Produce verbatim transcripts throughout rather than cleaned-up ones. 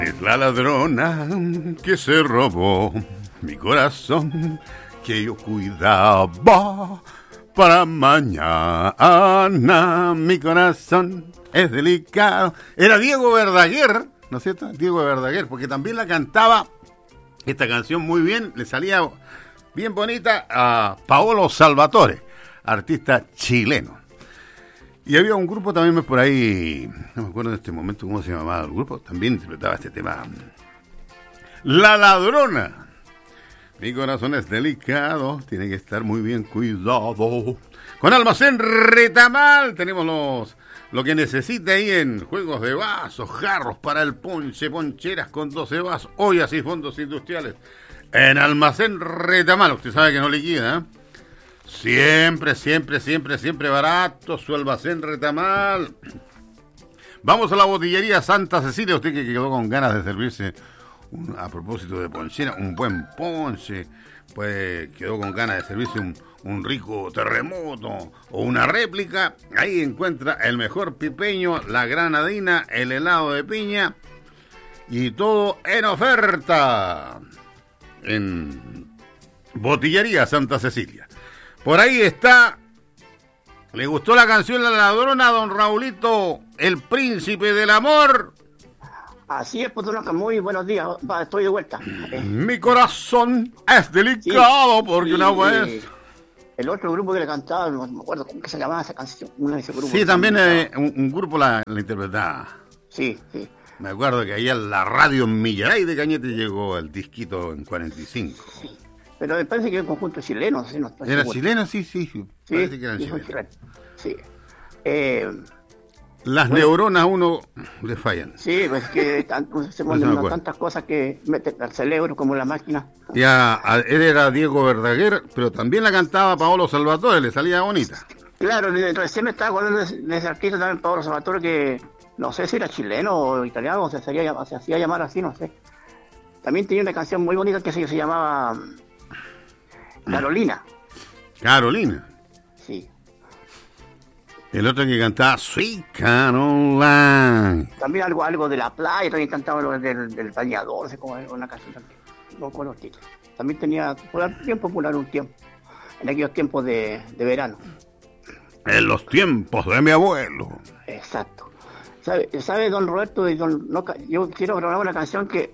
Es la ladrona que se robó mi corazón, que yo cuidaba para mañana. Mi corazón es delicado. Era Diego Verdaguer, ¿no es cierto? Diego Verdaguer, porque también la cantaba esta canción muy bien, le salía bien bonita a Paolo Salvatore, artista chileno. Y había un grupo también por ahí, no me acuerdo en este momento cómo se llamaba el grupo, también interpretaba este tema. La ladrona. Mi corazón es delicado, tiene que estar muy bien cuidado. Con Almacén Retamal tenemos los lo que necesita ahí en juegos de vasos, jarros para el ponche, poncheras con doce vasos, ollas y fondos industriales. En Almacén Retamal, usted sabe que no liquida, ¿eh? Siempre, siempre, siempre, siempre barato, su Almacén Retamal. Vamos a la botillería Santa Cecilia, usted que quedó con ganas de servirse, un, a propósito de ponchera, un buen ponche, pues quedó con ganas de servirse un, un rico terremoto o una réplica. Ahí encuentra el mejor pipeño, la granadina, el helado de piña y todo en oferta en botillería Santa Cecilia. Por ahí está. ¿Le gustó la canción La Ladrona, don Raulito, el príncipe del amor? Así es, Potonaca, muy buenos días, va, estoy de vuelta. Mi corazón es delicado, sí, porque una vez... El otro grupo que le cantaba, no me acuerdo cómo que se llamaba esa canción, uno de ese grupo. Sí, también eh, un, un grupo la, la interpretaba. Sí, sí. Me acuerdo que ahí en la radio en Millaray de Cañete llegó el disquito en cuarenta y cinco. Sí. Pero me parece que era un conjunto chileno, ¿sí? No estoy ¿Era seguro. chileno? Sí, sí, sí. Sí, Parece que eran sí, chilenos. chileno. Sí. Eh, Las bueno, neuronas a uno le fallan. Sí, pues que tanto, se ponen no tantas cosas que meten al cerebro como la máquina. Ya, él era Diego Verdaguer, pero también la cantaba Paolo Salvatore, le salía bonita. Claro, recién me estaba acordando de, de ese artista también, Paolo Salvatore, que no sé si era chileno o italiano, o se, sería, se hacía llamar así, no sé. También tenía una canción muy bonita que se, se llamaba Carolina. Carolina. Sí. El otro que cantaba Sweet Caroline. También algo algo de la playa, también cantaba lo del, del bañador, no sé cómo era una canción también. No recuerdo los títulos. También tenía popular, bien popular un tiempo, en aquellos tiempos de, de verano. En los tiempos de mi abuelo. Exacto. ¿Sabe, sabe don Roberto? Y don, no, yo quiero grabar una canción que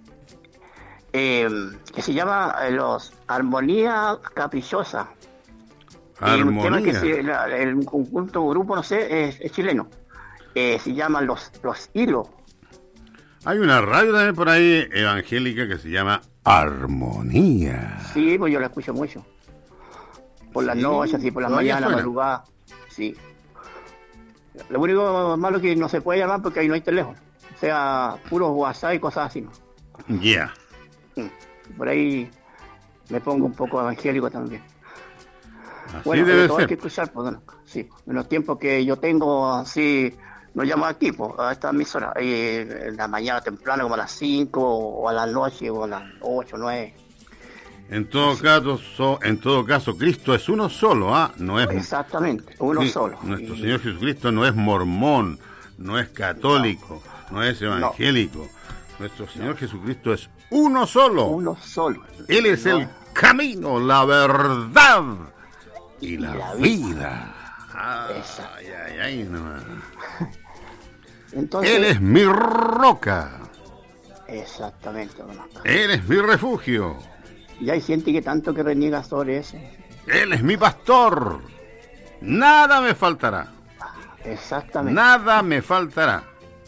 eh, que se llama eh, los Armonía Caprichosa. Armonía. El tema que se, la, el conjunto grupo, no sé, es, es chileno. Eh, se llama Los, los Hilos. Hay una radio también por ahí evangélica que se llama Armonía. Sí, pues yo la escucho mucho. Por las sí, noches, y por las mañanas, madrugadas. Sí. Lo único malo es que no se puede llamar porque ahí no hay teléfono. O sea, puros WhatsApp y cosas así, ¿no? Ya. Yeah. Por ahí me pongo un poco evangélico también. Así bueno, debe todo ser. Hay que escuchar, pues, bueno, sí. En los tiempos que yo tengo, así, nos llamo aquí, pues, a esta emisora, eh, en la mañana temprano, como a las cinco, o a la noche, o a las ocho, nueve. En todo sí. caso, so, en todo caso, Cristo es uno solo, ¿ah? No es exactamente, uno sí, solo. Nuestro y... Señor Jesucristo no es mormón, no es católico, no, no es evangélico. No. Nuestro Señor no. Jesucristo es uno solo. Uno solo. Él es no. el camino, la verdad y la, y la vida. vida. Ay, ay, ay, no. Entonces, Él es mi roca. Exactamente. Él es mi refugio. Y hay gente que tanto que reniega sobre eso. Él es mi pastor. Nada me faltará. Exactamente. Nada me faltará.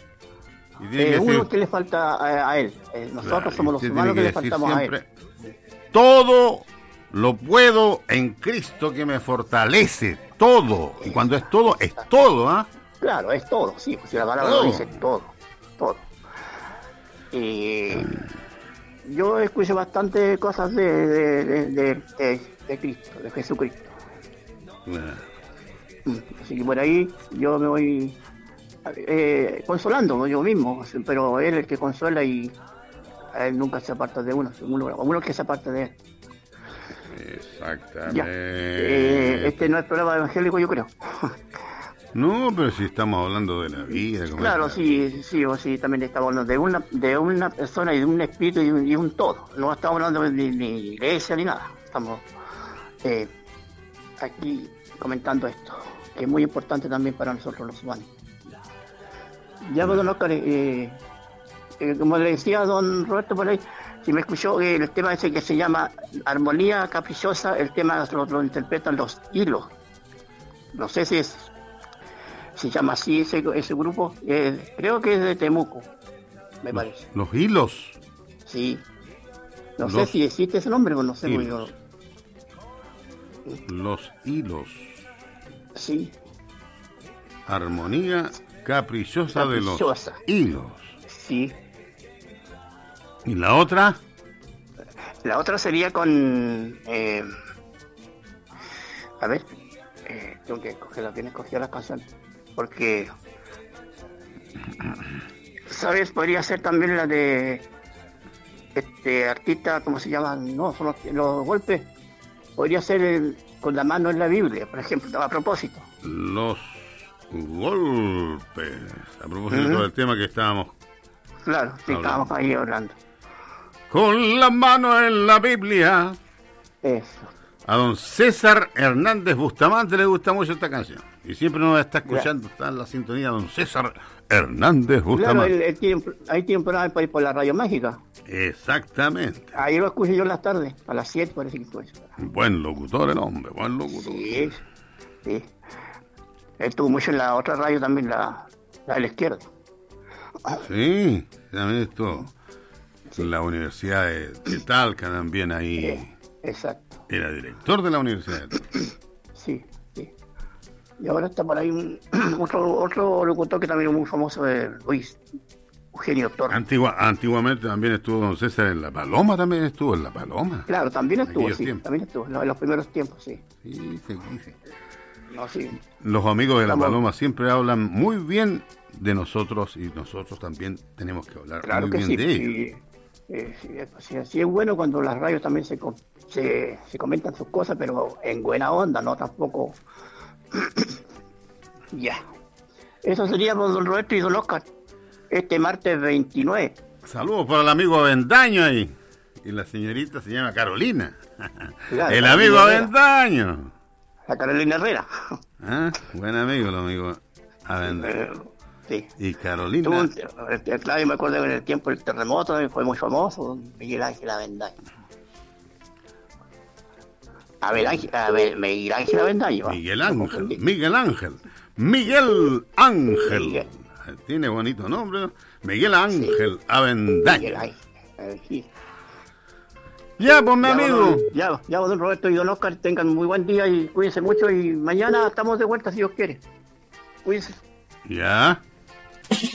Y eh, uno decir, que le falta a, a él. Eh, nosotros claro, somos los humanos que, que le faltamos siempre, a él. Todo lo puedo en Cristo que me fortalece. Todo. Y cuando es todo, es todo, ¿ah? ¿eh? Claro, es todo, sí. Si la palabra todo. Lo dice, todo. Todo. Y... Mm. Yo escucho bastante cosas de, de, de, de, de, de Cristo, de Jesucristo. Nah. Así que por ahí yo me voy eh, consolando yo mismo, pero él es el que consuela y él nunca se aparta de uno, uno, uno que se aparta de él. Exactamente. Ya. Eh, este no es programa evangélico, yo creo. No, pero si estamos hablando de la vida. Claro, sí, sí, o sí, también estamos hablando de una, de una persona y de un espíritu y un, y un todo. No estamos hablando de ni, ni iglesia ni nada. Estamos eh, aquí comentando esto, que es muy importante también para nosotros los humanos. Ya, pues, don Oscar, eh, eh, como le decía a don Roberto por ahí, si me escuchó, eh, el tema ese que se llama Armonía Caprichosa, el tema lo, lo interpretan Los Hilos. No sé si es se llama así ese, ese grupo, eh, creo que es de Temuco, me los, parece. Los Hilos. Sí. No los sé si existe ese nombre, pues no sé. Muy yo... Los Hilos. Sí. Armonía caprichosa, caprichosa de los hilos. Sí. ¿Y la otra? La otra sería con... Eh, a ver, eh, tengo que coger, bien escogida las canciones. Porque, ¿sabes? Podría ser también la de este artista, ¿cómo se llama? No, son los, los golpes. Podría ser el, con la mano en la Biblia, por ejemplo, a propósito. Los golpes. A propósito uh-huh. del tema que estábamos. Claro, sí, hablando. Estábamos ahí hablando. Con la mano en la Biblia. Eso. A don César Hernández Bustamante le gusta mucho esta canción. Y siempre nos está escuchando, está en la sintonía don César Hernández Bustamante. Claro, él, él tiene, ahí tiene un programa por, por la Radio Mágica. Exactamente. Ahí lo escucho yo en las tardes, a las siete parece que fue. Buen locutor el hombre, buen locutor. Sí, sí. Él estuvo mucho en la otra radio también, la, la de la izquierda. Sí, también estuvo sí. en la Universidad de, de Talca también ahí. Sí, exacto. Era director de la Universidad de Talca. Sí, sí. Y ahora está por ahí un, otro, otro locutor que también es muy famoso, es Luis Eugenio Torres. Antigua, antiguamente también estuvo don César en La Paloma, también estuvo en La Paloma. Claro, también estuvo, sí, tiempos. también estuvo, en los primeros tiempos, sí. Sí, sí, sí. No, sí. Los amigos de Estamos... La Paloma siempre hablan muy bien de nosotros y nosotros también tenemos que hablar claro muy que bien sí, de sí. ellos. Eh, sí, sí, sí, es bueno cuando las radios también se, se, se comentan sus cosas, pero en buena onda, no tampoco. Ya. Eso sería por don Roberto y don Oscar. Este martes veintinueve. Saludos para el amigo Avendaño ahí. Y la señorita se llama Carolina. Claro, el amigo Avendaño. La Carolina Herrera. ¿Ah? Buen amigo, el amigo Avendaño. Sí. Y Carolina. Un, claro, yo me acuerdo que en el tiempo del terremoto fue muy famoso, Miguel Ángel Avendaño. Abel Ángel, Abel, Miguel Ángel Avendaño. Miguel Ángel, Miguel Ángel, Miguel Ángel. Miguel. Tiene bonito nombre, ¿no? Miguel Ángel sí. Avendaño. Miguel Ángel, sí. Ya, pues, mi ya, amigo. Don, ya, ya, don Roberto y don Oscar, tengan muy buen día y cuídense mucho. Y mañana estamos de vuelta, si Dios quiere. Cuídense. Ya.